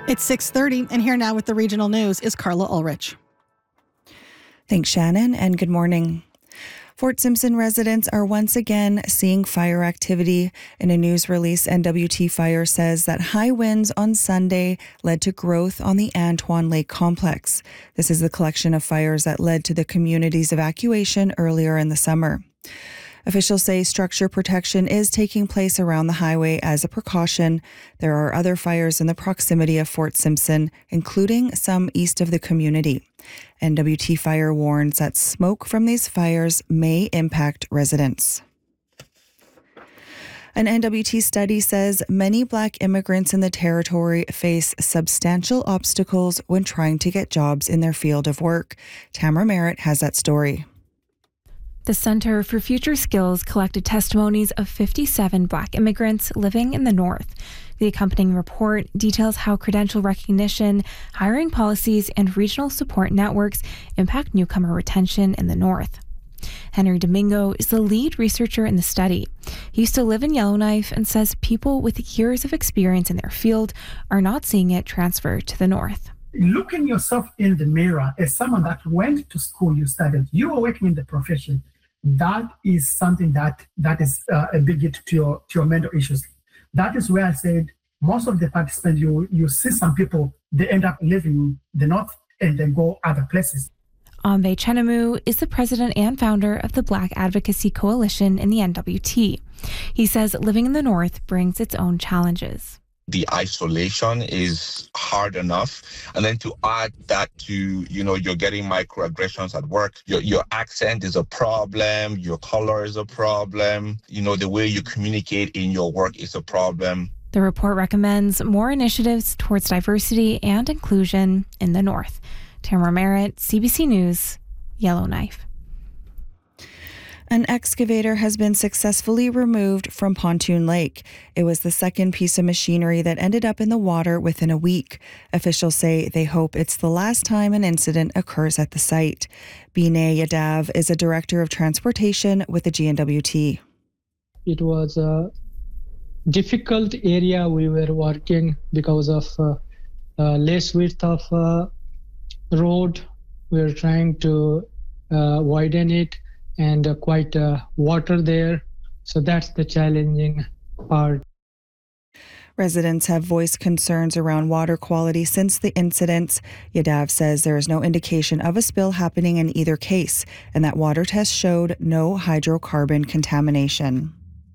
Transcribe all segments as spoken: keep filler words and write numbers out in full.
It's six thirty, and here now with the regional news is Carla Ulrich. Thanks, Shannon, and good morning. Fort Simpson residents are once again seeing fire activity. In a news release, N W T Fire says that high winds on Sunday led to growth on the Antoine Lake complex. This is the collection of fires that led to the community's evacuation earlier in the summer. Officials say structure protection is taking place around the highway as a precaution. There are other fires in the proximity of Fort Simpson, including some east of the community. N W T Fire warns that smoke from these fires may impact residents. An N W T study says many Black immigrants in the territory face substantial obstacles when trying to get jobs in their field of work. Tamara Merritt has that story. The Center for Future Skills collected testimonies of fifty-seven Black immigrants living in the North. The accompanying report details how credential recognition, hiring policies, and regional support networks impact newcomer retention in the North. Henry Domingo is the lead researcher in the study. He used to live in Yellowknife and says people with years of experience in their field are not seeing it transfer to the North. Looking yourself in the mirror as someone that went to school, you studied, you are working in the profession, that is something that that is uh, a big hit to your to your mental issues. That is where I said most of the participants, you you see some people, they end up leaving the North and then go other places. Ambe Chenemu is the president and founder of the Black Advocacy Coalition in the N W T. He says living in the North brings its own challenges. The isolation is hard enough. And then to add that to, you know, you're getting microaggressions at work. Your, your accent is a problem. Your color is a problem. You know, the way you communicate in your work is a problem. The report recommends more initiatives towards diversity and inclusion in the North. Tamara Merritt, C B C News, Yellowknife. An excavator has been successfully removed from Pontoon Lake. It was the second piece of machinery that ended up in the water within a week. Officials say they hope it's the last time an incident occurs at the site. Binay Yadav is a director of transportation with the G N W T. It was a difficult area we were working because of uh, uh, less width of uh, road. We were trying to uh, widen it. And uh, quite uh, water there. So that's the challenging part. Residents have voiced concerns around water quality since the incidents. Yadav says there is no indication of a spill happening in either case, and that water tests showed no hydrocarbon contamination.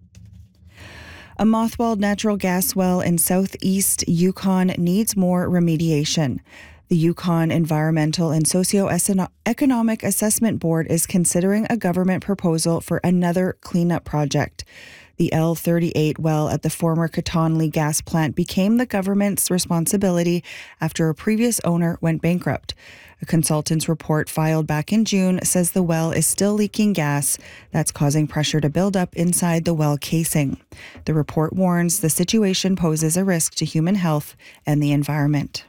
A mothballed natural gas well in southeast Yukon needs more remediation. The Yukon Environmental and Socio-Economic Assessment Board is considering a government proposal for another cleanup project. The L thirty-eight well at the former Katonli gas plant became the government's responsibility after a previous owner went bankrupt. A consultant's report filed back in June says the well is still leaking gas that's causing pressure to build up inside the well casing. The report warns the situation poses a risk to human health and the environment.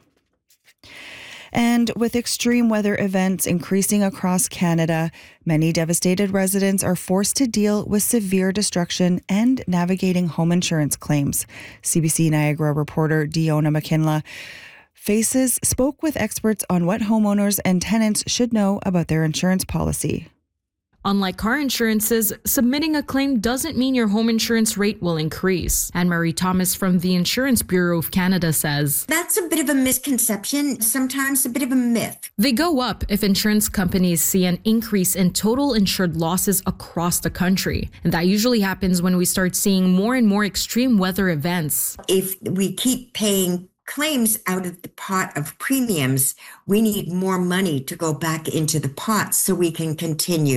And with extreme weather events increasing across Canada, many devastated residents are forced to deal with severe destruction and navigating home insurance claims. C B C Niagara reporter Diona McKinley Faces spoke with experts on what homeowners and tenants should know about their insurance policy. Unlike car insurances, submitting a claim doesn't mean your home insurance rate will increase. Anne-Marie Thomas from the Insurance Bureau of Canada says, That's a bit of a misconception, sometimes a bit of a myth. They go up if insurance companies see an increase in total insured losses across the country. And that usually happens when we start seeing more and more extreme weather events. If we keep paying claims out of the pot of premiums, we need more money to go back into the pot so we can continue